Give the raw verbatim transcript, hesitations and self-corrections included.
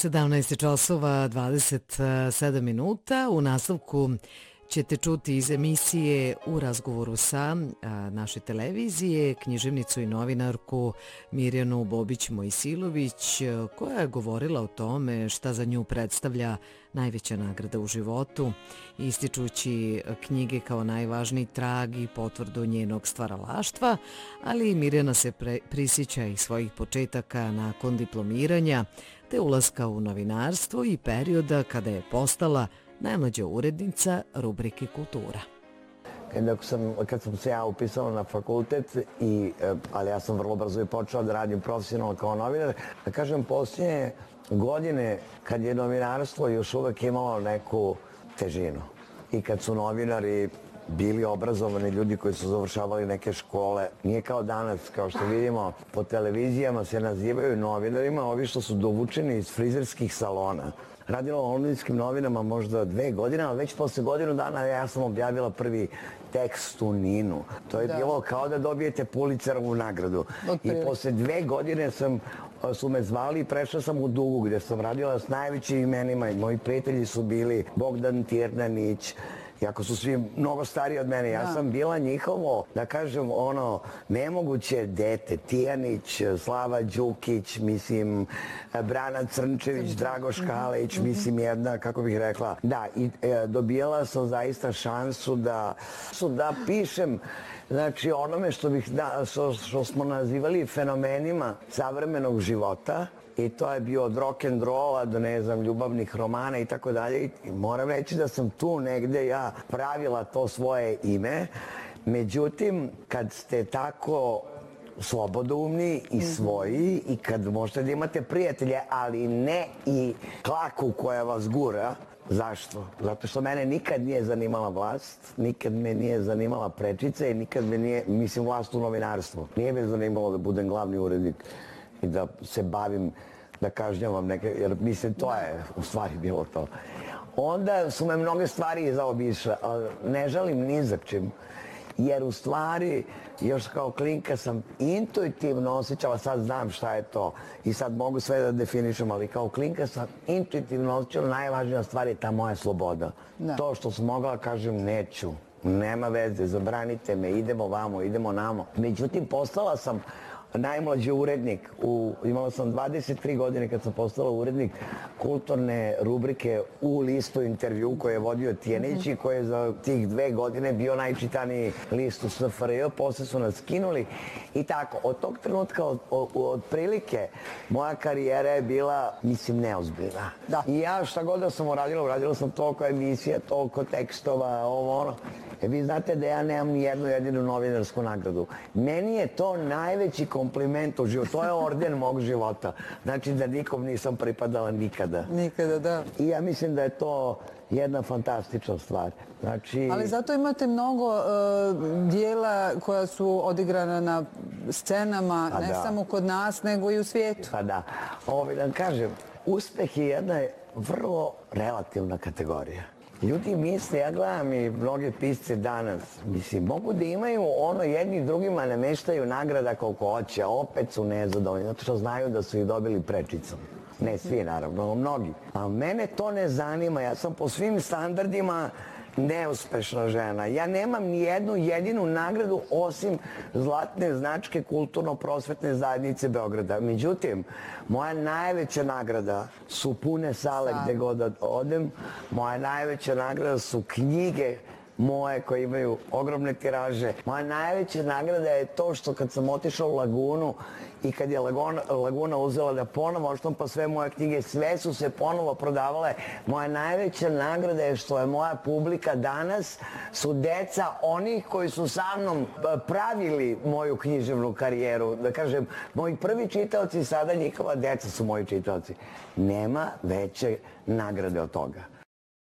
sedamnaest časova dvadeset sedam minuta. U nastavku ćete čuti iz emisije U razgovoru sa naše televizije književnicu i novinarku Mirjanu Bobić-Mojsilović, koja je govorila o tome šta za nju predstavlja najveća nagrada u životu, ističući knjige kao najvažniji trag i potvrdu njenog stvaralaštva, ali Mirjana se pre, prisjeća i svojih početaka nakon diplomiranja, te ulaska u novinarstvo i perioda kada je postala najmlađa urednica rubrike Kultura. Kad sam, kad sam se ja upisao na fakultet, i, ali ja sam vrlo brzo i počeo da radim profesionalno kao novinar, da kažem, posljednje godine kad je novinarstvo još uvek imalo neku težinu. I kad su novinari bili obrazovani ljudi koji su završavali neke škole. Nije kao danas, kao što vidimo, po televizijama se nazivaju novinarima, ovi što su dovučeni iz frizerskih salona. Radila u omladinskim novinama možda dve godine, ali već posle godinu dana ja sam objavila prvi tekst u Ninu. To je da. bilo kao da dobijete Pulitzerovu nagradu. I posle dve godine sam, su me zvali i prešla sam u Dugu gdje sam radila s najvećim imenima. Moji prijatelji su bili Bogdan Tirnanić, iako su svi mnogo stariji od mene. Ja da. sam bila njihovo, da kažem, ono, nemoguće dete. Tijanić, Slava Đukić, mislim, Brana Crnčević, Dragoš Kalejić, mm-hmm. mislim, jedna, kako bih rekla. Da, i e, dobijala sam zaista šansu da, su, da pišem, znači, onome što, bih, da, što, što smo nazivali fenomenima savremenog života. I to je bio od rock'n'rolla do, ne znam, ljubavnih romana i tako dalje. I moram reći da sam tu negde ja pravila to svoje ime. Međutim, kad ste tako slobodoumni i svoji i kad možete da imate prijatelje, ali ne i klaku koja vas gura. Zašto? Zato što mene nikad nije zanimala vlast, nikad me nije zanimala prečica i nikad me nije, mislim, vlast u novinarstvu. Nije me zanimalo da budem glavni urednik i da se bavim, da kažnjavam neke, jer mislim, to je u stvari bilo to. Onda su me mnoge stvari zaobišle, ali ne žalim ni za čim, jer u stvari, još kao klinka sam intuitivno osjećala, sad znam šta je to i sad mogu sve da definišem, ali kao klinka sam intuitivno osjećala, najvažnija stvar je ta moja sloboda. Da. To što sam mogla, kažem, neću, nema veze, zabranite me, idemo vamo, idemo namo. Međutim, postala sam najmlađi urednik. U, imala sam dvadeset tri godine kad sam postala urednik kulturne rubrike U listu intervju koje je vodio Tijanić i koji je za tih dve godine bio najčitaniji list u S F R J. Posle su nas skinuli i tako. Od tog trenutka, od, od, od prilike, moja karijera je bila, mislim, neozbiljna. Da. I ja šta god da sam uradila, uradila sam toliko emisija, toliko tekstova, ovo ono. E, vi znate da ja nemam ni jednu jedinu novinarsku nagradu. Meni je to najveći kompliment u životu. To je orden mog života. Znači da nikom nisam pripadala nikada. Nikada, da. I ja mislim da je to jedna fantastična stvar. Znači... Ali zato imate mnogo uh, dijela koja su odigrana na scenama, pa ne da. samo kod nas, nego i u svijetu. Pa da. Ovo da kažem, uspeh je jedna vrlo relativna kategorija. Ljudi misle, ja gledam i mnoge pisce danas, mislim, mogu da imaju ono jedni drugima nameštaju nagrada koliko hoće, a opet su nezadovoljni, zato što znaju da su ih dobili prečicom. Ne svi, naravno, mnogi. A mene to ne zanima, ja sam po svim standardima neuspešna žena. Ja nemam ni jednu jedinu nagradu osim zlatne značke kulturno-prosvetne zajednice Beograda. Međutim, moja najveća nagrada su pune sale gde god odem. Moja najveća nagrada su knjige moje koje imaju ogromne tiraže. Moja najveća nagrada je to što kad sam otišao u Lagunu i kad je Laguna, Laguna uzela da ponovo odštampa sve moje knjige, sve su se ponovo prodavale. Moja najveća nagrada je što je moja publika danas su deca onih koji su sa mnom pravili moju književnu karijeru. Da kažem, moji prvi čitaoci sada njihova deca su moji čitaoci. Nema veće nagrade od toga.